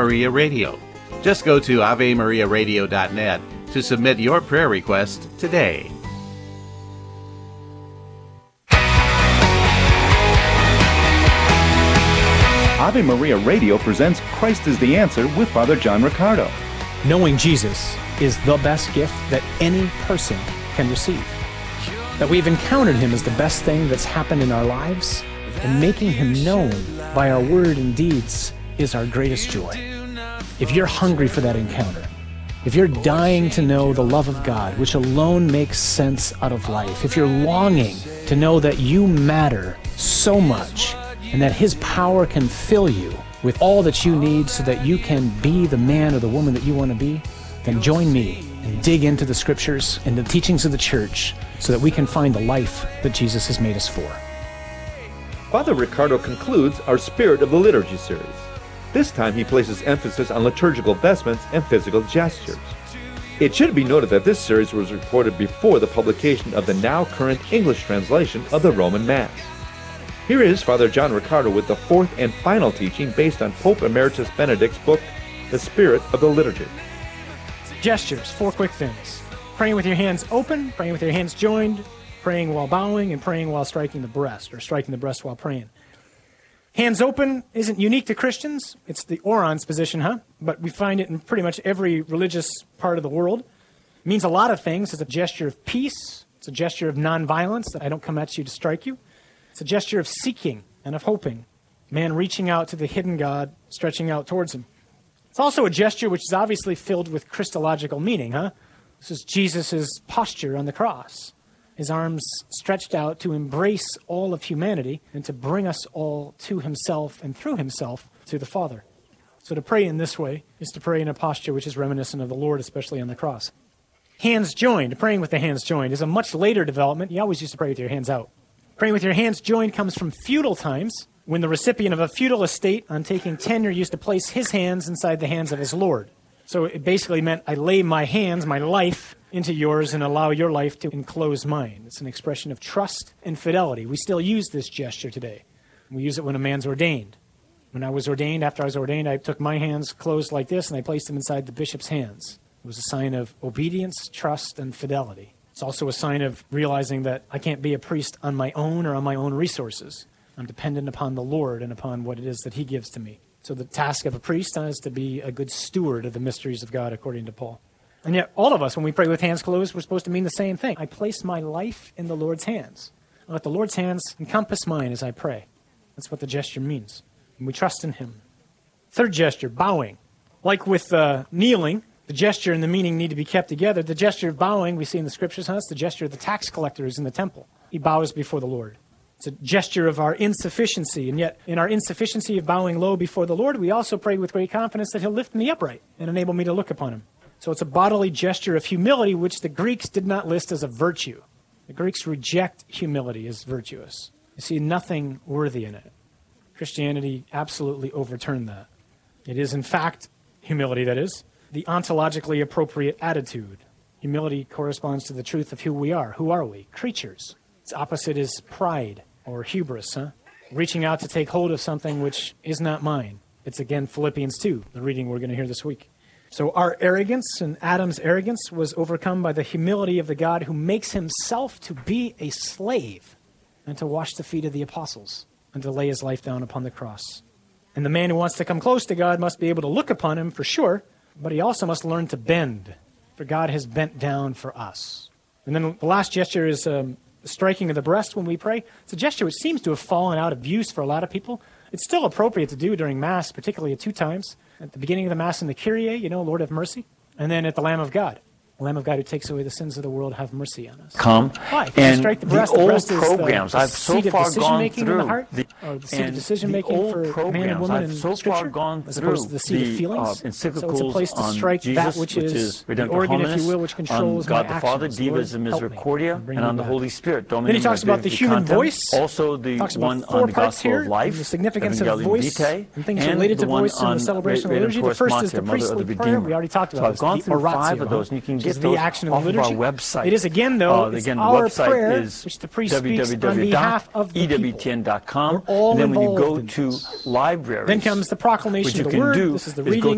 Maria Radio. Just go to AveMariaRadio.net to submit your prayer request today. Ave Maria Radio presents Christ is the Answer with Father John Riccardo. Knowing Jesus is the best gift that any person can receive. That we've encountered Him is the best thing that's happened in our lives, and making Him known by our word and deeds is our greatest joy. If you're hungry for that encounter, if you're dying to know the love of God, which alone makes sense out of life, if you're longing to know that you matter so much and that His power can fill you with all that you need so that you can be the man or the woman that you want to be, then join me and dig into the Scriptures and the teachings of the Church so that we can find the life that Jesus has made us for. Father Riccardo concludes our Spirit of the Liturgy series. This time he places emphasis on liturgical vestments and physical gestures. It should be noted that this series was recorded before the publication of the now current English translation of the Roman Mass. Here is Father John Riccardo with the fourth and final teaching based on Pope Emeritus Benedict's book, The Spirit of the Liturgy. Gestures, 4 quick things. Praying with your hands open, praying with your hands joined, praying while bowing, and praying while striking the breast, or striking the breast while praying. Hands open isn't unique to Christians. It's the orans position, But we find it in pretty much every religious part of the world. It means a lot of things. It's a gesture of peace. It's a gesture of nonviolence, that I don't come at you to strike you. It's a gesture of seeking and of hoping. Man reaching out to the hidden God, stretching out towards Him. It's also a gesture which is obviously filled with Christological meaning, This is Jesus' posture on the cross. His arms stretched out to embrace all of humanity and to bring us all to Himself and through Himself to the Father. So to pray in this way is to pray in a posture which is reminiscent of the Lord, especially on the cross. Hands joined, praying with the hands joined, is a much later development. You always used to pray with your hands out. Praying with your hands joined comes from feudal times, when the recipient of a feudal estate, on taking tenure, used to place his hands inside the hands of his lord. So it basically meant, I lay my hands, my life, into yours and allow your life to enclose mine. It's an expression of trust and fidelity. We still use this gesture today. We use it when a man's ordained. When I was ordained, after I was ordained, I took my hands closed like this and I placed them inside the bishop's hands. It was a sign of obedience, trust, and fidelity. It's also a sign of realizing that I can't be a priest on my own or on my own resources. I'm dependent upon the Lord and upon what it is that He gives to me. So the task of a priest is to be a good steward of the mysteries of God, according to Paul. And yet, all of us, when we pray with hands closed, we're supposed to mean the same thing. I place my life in the Lord's hands. I let the Lord's hands encompass mine as I pray. That's what the gesture means. And we trust in Him. Third gesture, bowing. Like with kneeling, the gesture and the meaning need to be kept together. The gesture of bowing, we see in the Scriptures, it's the gesture of the tax collector who's in the temple. He bows before the Lord. It's a gesture of our insufficiency, and yet in our insufficiency of bowing low before the Lord, we also pray with great confidence that He'll lift me upright and enable me to look upon Him. So it's a bodily gesture of humility, which the Greeks did not list as a virtue. The Greeks reject humility as virtuous. They see nothing worthy in it. Christianity absolutely overturned that. It is, in fact, humility, that is, the ontologically appropriate attitude. Humility corresponds to the truth of who we are. Who are we? Creatures. Its opposite is pride or hubris, reaching out to take hold of something which is not mine. It's again Philippians 2, the reading we're going to hear this week. So our arrogance and Adam's arrogance was overcome by the humility of the God who makes Himself to be a slave and to wash the feet of the apostles and to lay His life down upon the cross. And the man who wants to come close to God must be able to look upon Him for sure, but he also must learn to bend, for God has bent down for us. And then the last gesture is the striking of the breast when we pray. It's a gesture which seems to have fallen out of use for a lot of people. It's still appropriate to do during Mass, particularly at 2 times. At the beginning of the Mass in the Kyrie, Lord have mercy. And then at the Lamb of God. The Lamb of God who takes away the sins of the world, have mercy on us. Why? And strike the breast. The old breast programs, I've so far gone through. In the heart, or the seat of decision-making for man and woman in so Scripture, far gone as opposed to the seat of feelings. So it's a place to strike that which is the organ, if you will, which controls my actions. God the Father, Divas and Misericordia, and on the Holy Spirit. Then he talks about the human voice. Also the one on the Gospel of Life, the significance of voice, and things related to voice in the celebration of the liturgy. The first is the priestly prayer. We already talked about this. So I've gone through 5 of those, and you can get those off of our website. It is again, though, it's our prayer, is which the priest speaks on behalf of the www.ewtn.com. We're all and then when you involved go in to this. libraries, then comes the proclamation of the Word. This is the reading.